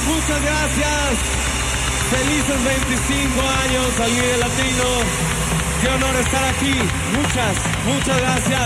Muchas gracias. Felices 25 años al Líder Latino. Qué honor estar aquí. Muchas gracias.